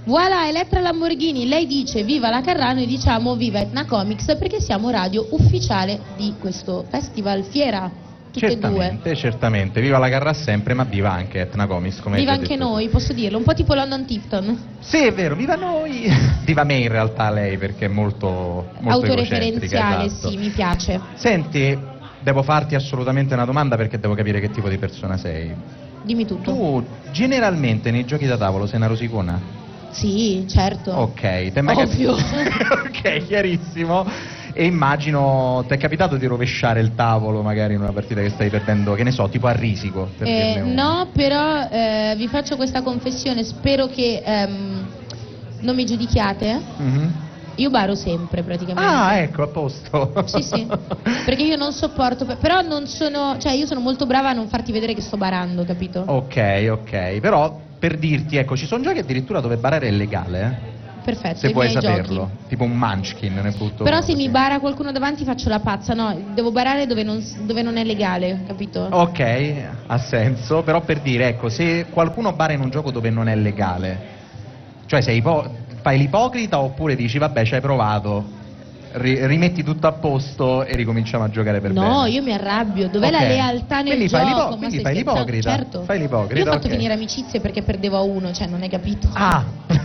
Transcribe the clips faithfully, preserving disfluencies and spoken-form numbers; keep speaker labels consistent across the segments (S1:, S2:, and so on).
S1: Voilà, Elettra Lamborghini, lei dice viva la Carrà, noi diciamo viva Etna Comics perché siamo radio ufficiale di questo festival, fiera, tutte e due.
S2: Certamente, certamente, viva la Carrà sempre, ma viva anche Etna Comics, come
S1: Viva
S2: hai
S1: anche
S2: detto
S1: noi,
S2: tu.
S1: posso dirlo, un po' tipo London Tipton.
S2: Sì, è vero, viva noi! Viva me in realtà lei, perché è molto, molto
S1: Autoreferenziale,
S2: esatto.
S1: sì, mi piace.
S2: Senti, devo farti assolutamente una domanda perché devo capire che tipo di persona sei.
S1: Dimmi tutto.
S2: Tu generalmente nei giochi da tavolo sei una rosicona?
S1: Sì, certo.
S2: Ok, te mai
S1: Ovvio.
S2: Ok, chiarissimo. E immagino, ti è capitato di rovesciare il tavolo magari in una partita che stai perdendo, che ne so, tipo a risico? Per
S1: Eh,
S2: dirne un-
S1: no, però eh, vi faccio questa confessione, spero che ehm, non mi giudichiate.
S2: Mhm.
S1: Io baro sempre praticamente.
S2: Ah, ecco, a posto.
S1: Sì, sì, perché io non sopporto, però non sono, cioè io sono molto brava a non farti vedere che sto barando, capito?
S2: Ok, ok, però per dirti, ecco, ci sono giochi addirittura dove barare è legale, eh?
S1: Perfetto,
S2: Se
S1: i
S2: vuoi
S1: miei
S2: saperlo,
S1: giochi.
S2: tipo un munchkin, ne butto
S1: Però
S2: uno
S1: se mi
S2: così.
S1: bara qualcuno davanti faccio la pazza, no, devo barare dove non, dove non è legale, capito?
S2: Ok, ha senso, però per dire, ecco, se qualcuno bara in un gioco dove non è legale, cioè sei ipo- fai l'ipocrita oppure dici vabbè ci hai provato, ri- rimetti tutto a posto e ricominciamo a giocare per bene?
S1: No, io mi arrabbio, dov'è la
S2: Ok.
S1: lealtà nel
S2: Quindi
S1: gioco?
S2: fai l'ipo-
S1: Ma
S2: quindi
S1: stai
S2: fai
S1: scherzando?
S2: l'ipocrita,
S1: Certo.
S2: fai l'ipocrita,
S1: Io ho fatto
S2: ok.
S1: finire amicizie perché perdevo a uno, cioè non hai capito.
S2: Ah!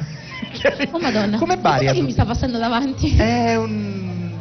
S1: Oh madonna,
S2: Come
S1: ma
S2: bari
S1: cos'è
S2: a
S1: che mi
S2: tutti?
S1: sta passando davanti?
S2: È un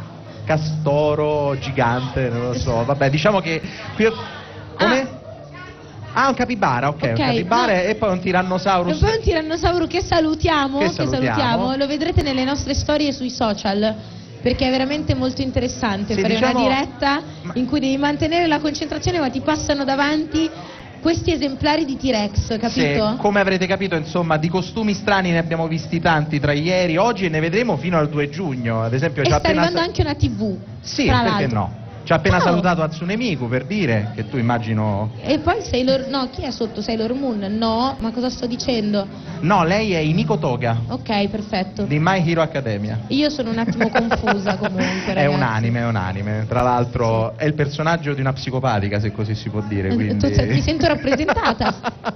S2: castoro gigante, non lo so, vabbè, diciamo che qui... Come? Ah, un capibara, ok,
S1: Ok,
S2: un capibara
S1: no.
S2: e poi un tirannosaurus.
S1: E poi un tirannosauro che salutiamo,
S2: Che
S1: che
S2: salutiamo.
S1: salutiamo, lo vedrete nelle nostre storie sui social, perché è veramente molto interessante
S2: Sì,
S1: fare
S2: diciamo-
S1: una diretta
S2: ma-
S1: in cui devi mantenere la concentrazione ma ti passano davanti questi esemplari di T-Rex, capito?
S2: Sì, come avrete capito, insomma, di costumi strani ne abbiamo visti tanti tra ieri, oggi e ne vedremo fino al due giugno. Ad esempio,
S1: E
S2: ci ha
S1: sta
S2: appena
S1: arrivando
S2: sa-
S1: anche una tivù,
S2: Sì,
S1: tra
S2: perché
S1: l'altro.
S2: no? Ci ha appena
S1: Ciao.
S2: salutato Hatsune Miku, per dire che tu immagino...
S1: E poi Sailor... No, chi è sotto? Sailor Moon? No, ma cosa sto dicendo?
S2: No, lei è Iniko Toga
S1: Ok, perfetto.
S2: di My Hero Academia.
S1: Io sono un attimo confusa comunque,
S2: È un
S1: ragazzi.
S2: anime, è un anime. Tra l'altro è il personaggio di una psicopatica, se così si può dire.
S1: Eh,
S2: Quindi...
S1: tu- mi sento rappresentata.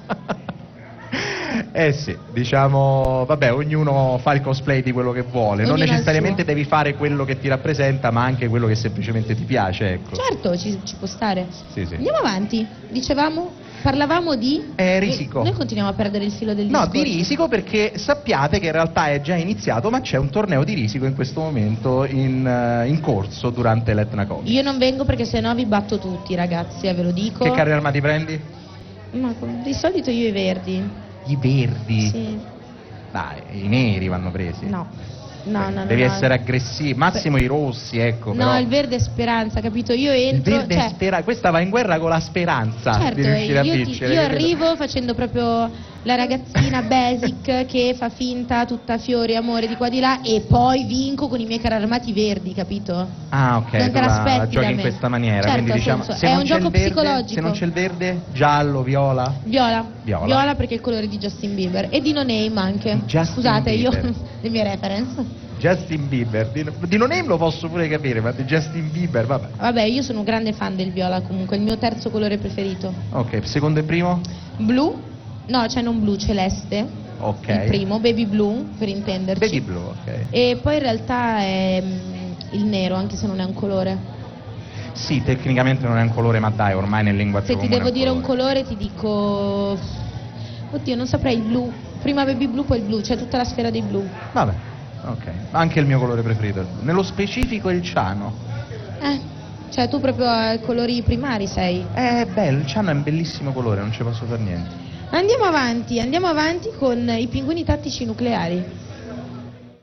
S2: Eh sì, diciamo, vabbè, ognuno fa il cosplay di quello che vuole, non
S1: Ognuno ha il
S2: necessariamente
S1: suo.
S2: devi fare quello che ti rappresenta, ma anche quello che semplicemente ti piace, ecco.
S1: Certo, ci, ci può stare.
S2: Sì, sì.
S1: Andiamo avanti. Dicevamo, parlavamo di...
S2: Eh, risico.
S1: Noi continuiamo a perdere il filo del
S2: No,
S1: discorso.
S2: di risico, perché sappiate che in realtà è già iniziato, ma c'è un torneo di risico in questo momento in, eh, in corso durante l'Etna Comics.
S1: Io non vengo perché sennò vi batto tutti, ragazzi, eh, ve lo dico.
S2: Che carri armati prendi?
S1: Ma di solito io i verdi.
S2: I verdi.
S1: Sì.
S2: Dai, i neri vanno presi.
S1: No. No, no, no.
S2: Devi
S1: no.
S2: essere aggressivo, massimo i rossi, ecco.
S1: No,
S2: però.
S1: il verde è speranza, capito? Io
S2: Il
S1: entro...
S2: verde
S1: cioè,
S2: è spera- questa va in guerra con la speranza
S1: certo,
S2: di riuscire a
S1: io, ti-
S2: vincere.
S1: io
S2: capito?
S1: arrivo facendo proprio la ragazzina basic che fa finta tutta fiori, amore di qua di là e poi vinco con i miei carri armati verdi, capito?
S2: Ah, ok,
S1: Non
S2: tu
S1: te
S2: la,
S1: l'aspetti
S2: la giochi
S1: da
S2: in
S1: me.
S2: questa maniera,
S1: Certo,
S2: quindi
S1: ha
S2: diciamo,
S1: senso.
S2: se
S1: È
S2: non
S1: un
S2: c'è
S1: gioco
S2: il verde,
S1: psicologico.
S2: se non c'è il verde, giallo, viola.
S1: Viola.
S2: Viola.
S1: perché è il colore di Justin Bieber e di No Name anche.
S2: Justin
S1: Scusate,
S2: Bieber.
S1: io le mie reference.
S2: Justin Bieber, di, di non lo posso pure capire, ma di Justin Bieber, vabbè.
S1: Vabbè, io sono un grande fan del viola comunque, è il mio terzo colore preferito.
S2: Ok, secondo e primo?
S1: Blu? No, cioè non blu, celeste.
S2: Ok.
S1: Il primo, baby blue, per intenderci.
S2: Baby blu, ok.
S1: E poi in realtà è mm, il nero, anche se non è un colore.
S2: Sì, tecnicamente non è un colore, ma dai, ormai nel linguaggio
S1: Se ti
S2: comune
S1: devo
S2: è
S1: dire un colore ti dico... Oddio, non saprei, il blu. Prima baby blue, poi il blu, c'è tutta la sfera dei blu.
S2: Vabbè, ok. Anche il mio colore preferito è il blu. Nello specifico il ciano.
S1: Eh, cioè tu proprio ai colori primari sei.
S2: È bello, il ciano è un bellissimo colore, non ci posso fare niente.
S1: Andiamo avanti, andiamo avanti con i pinguini tattici nucleari.